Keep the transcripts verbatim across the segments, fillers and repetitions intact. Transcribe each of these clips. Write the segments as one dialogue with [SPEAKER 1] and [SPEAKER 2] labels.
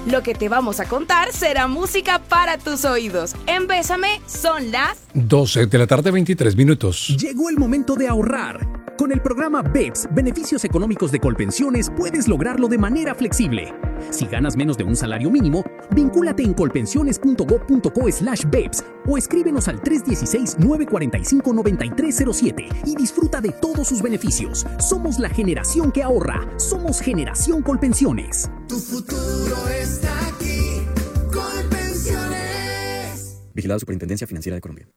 [SPEAKER 1] Lo que te vamos a contar será música para tus oídos. En Bésame son las
[SPEAKER 2] doce de la tarde, veintitrés minutos.
[SPEAKER 3] Llegó el momento de ahorrar. Con el programa B E P S, Beneficios Económicos de Colpensiones, puedes lograrlo de manera flexible. Si ganas menos de un salario mínimo, vincúlate en colpensiones punto gob punto co slash B E P S o escríbenos al tres uno seis, nueve cuatro cinco, nueve tres cero siete y disfruta de todos sus beneficios. Somos la generación que ahorra. Somos Generación Colpensiones.
[SPEAKER 4] Tu futuro está aquí. Colpensiones.
[SPEAKER 5] Vigilado Superintendencia Financiera de Colombia.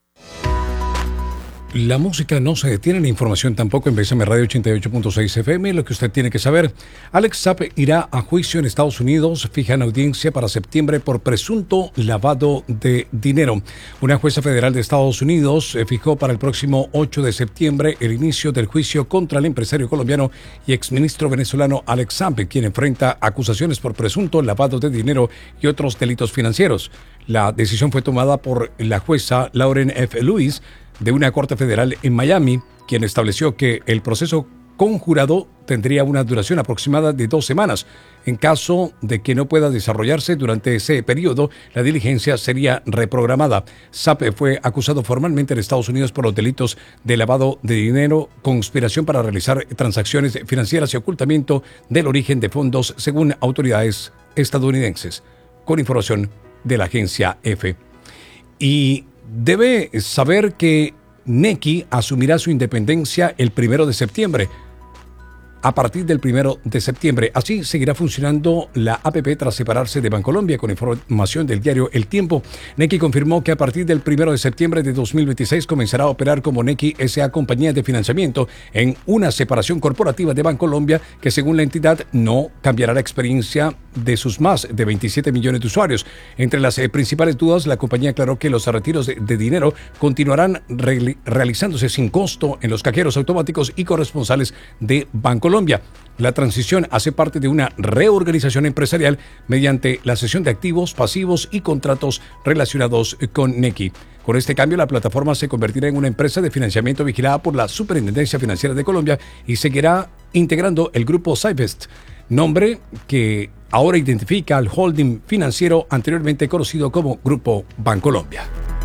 [SPEAKER 2] La música no se detiene, la información tampoco en Bésame Radio ochenta y ocho punto seis F M. Lo que usted tiene que saber: Alex Zapp irá a juicio en Estados Unidos. Fijan audiencia para septiembre por presunto lavado de dinero. Una jueza federal de Estados Unidos fijó para el próximo ocho de septiembre el inicio del juicio contra el empresario colombiano y exministro venezolano Alex Zapp, quien enfrenta acusaciones por presunto lavado de dinero y otros delitos financieros. La decisión fue tomada por la jueza Lauren F. Lewis de una corte federal en Miami, quien estableció que el proceso conjurado tendría una duración aproximada de dos semanas. En caso de que no pueda desarrollarse durante ese periodo, la diligencia sería reprogramada. Zapp fue acusado formalmente en Estados Unidos por los delitos de lavado de dinero, conspiración para realizar transacciones financieras y ocultamiento del origen de fondos, según autoridades estadounidenses, con información de la agencia EFE. Y debe saber que Nequi asumirá su independencia el primero de septiembre. A partir del primero de septiembre, así seguirá funcionando la A P P tras separarse de Bancolombia. Con información del diario El Tiempo, Nequi confirmó que a partir del primero de septiembre de dos mil veintiséis comenzará a operar como Nequi S A Compañía de Financiamiento en una separación corporativa de Bancolombia que, según la entidad, no cambiará la experiencia de sus más de veintisiete millones de usuarios. Entre las eh, principales dudas, la compañía aclaró que los retiros de, de dinero continuarán re realizándose sin costo en los cajeros automáticos y corresponsales de Bancolombia. Colombia. La transición hace parte de una reorganización empresarial mediante la cesión de activos, pasivos y contratos relacionados con Nequi. Con este cambio, la plataforma se convertirá en una empresa de financiamiento vigilada por la Superintendencia Financiera de Colombia y seguirá integrando el grupo Cyvest, nombre que ahora identifica al holding financiero anteriormente conocido como Grupo Bancolombia.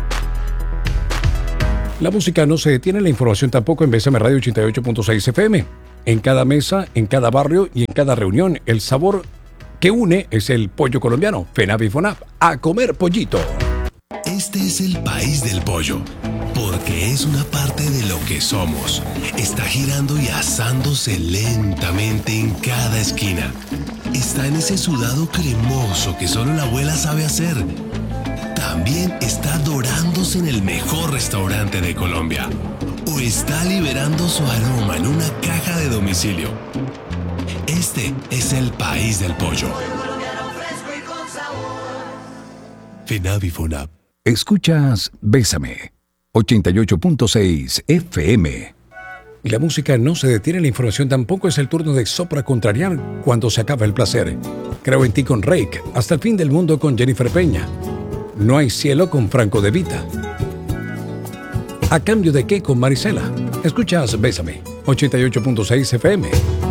[SPEAKER 2] La música no se detiene, la información tampoco en Bésame Radio ochenta y ocho punto seis F M. En cada mesa, en cada barrio y en cada reunión, el sabor que une es el pollo colombiano. FENAP y FONAP, a comer pollito.
[SPEAKER 6] Este es el país del pollo, porque es una parte de lo que somos. Está girando y asándose lentamente en cada esquina. Está en ese sudado cremoso que solo la abuela sabe hacer. También está dorándose en el mejor restaurante de Colombia. O está liberando su aroma en una caja de domicilio. Este es el país del pollo. FENAP y FONAP.
[SPEAKER 7] Escuchas Bésame, ochenta y ocho punto seis F M.
[SPEAKER 2] La música no se detiene, la información tampoco. Es el turno de Sopra Contrariar cuando se acaba el placer. Creo en ti con Rake. Hasta el fin del mundo con Jennifer Peña. No hay cielo con Franco De Vita. ¿A cambio de qué con Marisela? Escuchas Bésame, ochenta y ocho punto seis F M.